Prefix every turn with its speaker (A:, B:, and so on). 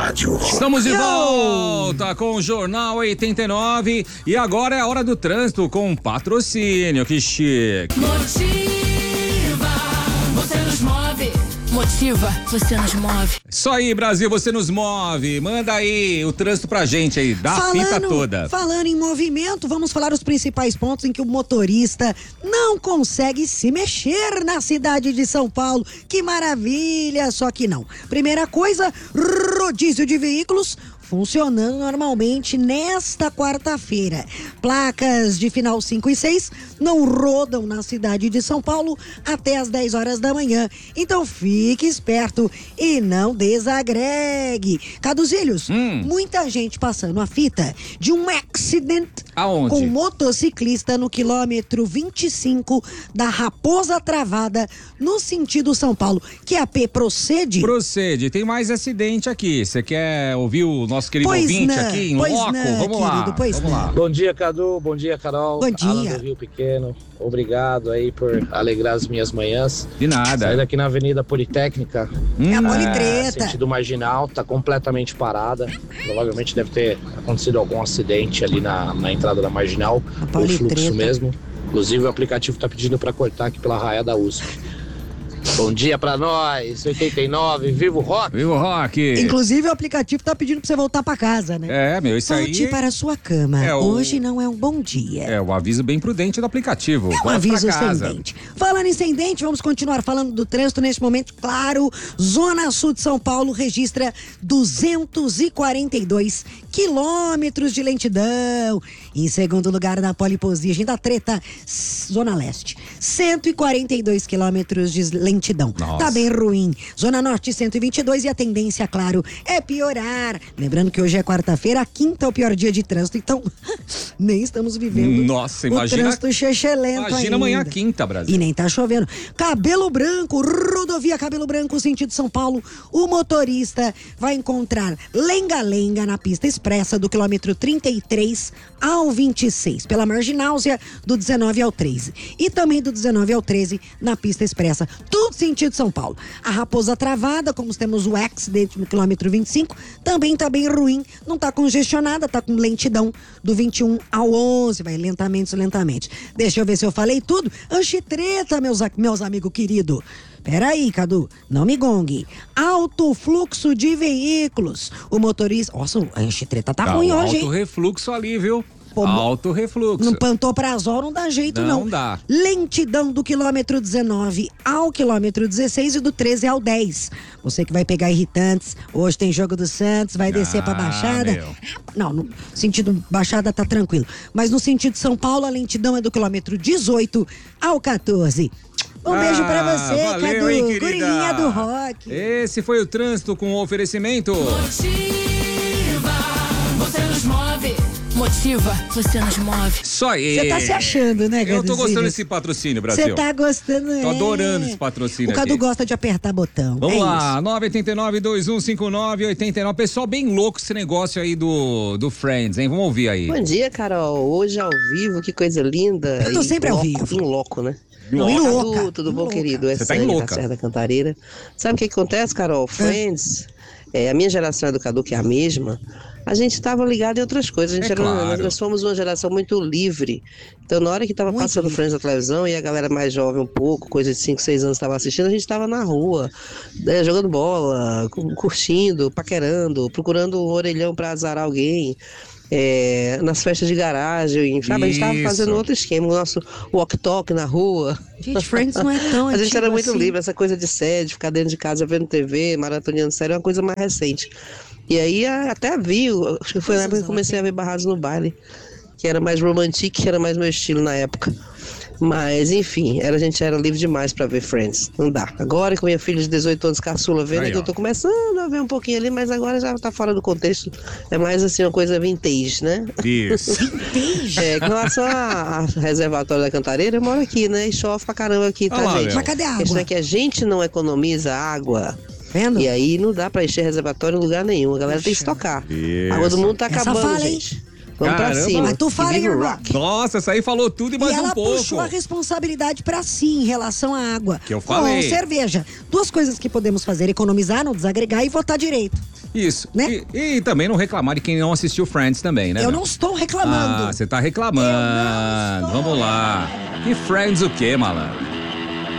A: Rádio Rock.
B: Estamos de volta com o Jornal 89 e agora é a hora do trânsito com patrocínio, que chique.
C: Motiva, você nos move. Motiva, você nos move.
B: Isso aí, Brasil, você nos move. Manda aí o trânsito pra gente aí, dá a fita toda.
D: Falando em movimento, vamos falar os principais pontos em que o motorista não consegue se mexer na cidade de São Paulo. Que maravilha, só que não. Primeira coisa, rodízio de veículos funcionando normalmente nesta quarta-feira. Placas de final 5 e 6 não rodam na cidade de São Paulo até as 10 horas da manhã. Então fique esperto e não desagregue. Caduzilhos, muita gente passando a fita de um acident
B: Aonde?
D: com um motociclista no quilômetro 25 da Raposa Travada, no sentido São Paulo. QAP, procede?
B: Procede, tem mais acidente aqui. Você quer ouvir o nosso querido ouvinte aqui em loco? Vamos lá. Vamos lá.
E: Bom dia, Cadu. Bom dia, Carol.
D: Bom dia.
E: Alan do Rio Pequeno. Obrigado aí por alegrar as minhas manhãs.
B: De nada.
E: Saí daqui na Avenida Politécnica.
D: É a politreta.
E: Sentido marginal, tá completamente parada. Provavelmente deve ter acontecido algum acidente ali na entrada da marginal. Ou fluxo mesmo. Inclusive o aplicativo tá pedindo para cortar aqui pela raia da USP. Bom dia pra nós, 89, viva o rock!
B: Viva o rock!
D: Inclusive o aplicativo tá pedindo pra você voltar pra casa, né?
B: É, meu, isso aí...
D: Volte para a sua cama, hoje não é um bom dia.
B: É, o aviso bem prudente do aplicativo.
D: É um aviso sem dente. Falando em sem dente, vamos continuar falando do trânsito neste momento. Claro, Zona Sul de São Paulo registra 242 quilômetros de lentidão. Em segundo lugar, na Poliposia, a gente dá treta, Zona Leste, 142 quilômetros de lentidão.
B: Nossa.
D: Tá bem ruim. Zona Norte, 122 e a tendência, claro, é piorar. Lembrando que hoje é quarta-feira, a quinta é o pior dia de trânsito, então nem estamos vivendo o trânsito chechelento ainda.
B: Imagina amanhã quinta, Brasil.
D: E nem tá chovendo. Cabelo Branco, rodovia Cabelo Branco, sentido São Paulo. O motorista vai encontrar lenga-lenga na pista expressa do quilômetro 33 ao 26, pela margináusea do 19 ao 13. E também do 19 ao 13 na pista expressa. Tudo sentido São Paulo. A Raposa Travada, como temos o acidente no quilômetro 25, também tá bem ruim. Não tá congestionada, tá com lentidão do 21 ao 11. Vai lentamente. Deixa eu ver se eu falei tudo. Anchitreta, meus amigos queridos. Peraí, Cadu, não me gongue. Alto fluxo de veículos. O motorista... Nossa, a Anchitreta tá ruim hoje, hein?
B: Alto refluxo ali, viu? Alto refluxo.
D: No Pantoprazol não dá jeito, não.
B: Não dá.
D: Lentidão do quilômetro 19 ao quilômetro 16 e do 13 ao 10. Você que vai pegar irritantes, hoje tem jogo do Santos, vai descer pra Baixada.
B: Meu.
D: Não, no sentido Baixada tá tranquilo. Mas no sentido São Paulo, a lentidão é do quilômetro 18 ao 14. Um beijo pra você,
B: valeu,
D: Cadu,
B: hein, querida?
D: gurinha do rock.
B: Esse foi o trânsito com o oferecimento.
C: Motiva, você nos move. Motiva, você nos move.
B: Só aí.
D: Você tá se achando, né, Cadu?
B: Eu tô gostando desse patrocínio, Brasil.
D: Você tá gostando,
B: Tô adorando esse patrocínio
D: O Cadu
B: aqui.
D: gosta de apertar botão.
B: Vamos lá, 989-2159-89. Pessoal, bem louco esse negócio aí do Friends, hein? Vamos ouvir aí.
F: Bom dia, Carol. Hoje ao vivo, que coisa linda.
D: Eu tô sempre ao vivo.
F: Em loco, né?
D: Louca.
F: Tudo bom, querido?
B: Você tá em louca.
F: Da Serra da Cantareira. Sabe o que acontece, Carol? Friends, a minha geração é do Cadu, que é a mesma, a gente estava ligado em outras coisas. Nós fomos uma geração muito livre. Então, na hora que estava passando livre. Friends na televisão e a galera mais jovem um pouco, coisa de 5, 6 anos, estava assistindo, a gente estava na rua, jogando bola, curtindo, paquerando, procurando um orelhão para azarar alguém. Nas festas de garagem, sabe? A gente tava fazendo outro esquema, o nosso walk-talk na rua.
D: Gente, Friends não é tão
F: A gente era muito
D: assim.
F: livre, essa coisa de sede, ficar dentro de casa vendo TV, maratoneando série, é uma coisa mais recente. E aí até vi, acho que foi na época que eu comecei a ver Barrados no Baile, que era mais romântico, que era mais meu estilo na época. Mas, enfim, a gente era livre demais pra ver Friends. Não dá. Agora com minha filha de 18 anos, caçula, vendo, que eu tô começando a ver um pouquinho ali, mas agora já tá fora do contexto. É mais assim, uma coisa vintage, né?
B: Isso.
D: Vintage?
F: Com relação a reservatório da Cantareira, eu moro aqui, né? E chove pra caramba aqui, tá, gente?
D: Mas cadê a água?
F: A questão é que a gente não economiza água.
D: Vendo?
F: E aí não dá pra encher reservatório em lugar nenhum. A galera tem que estocar. A água do mundo tá acabando, gente. Vamos pra cima.
D: Mas tu fala, hein, irmão?
B: Nossa, essa aí falou tudo e mais um pouco.
D: E ela puxou a responsabilidade pra si em relação à água.
B: Que eu falei.
D: Com cerveja. Duas coisas que podemos fazer: economizar, não desagregar e votar direito.
B: Isso.
D: Né?
B: E também não reclamar de quem não assistiu Friends também, né?
D: Eu não estou reclamando.
B: Ah, você tá reclamando. Vamos lá. E Friends o quê, malandro?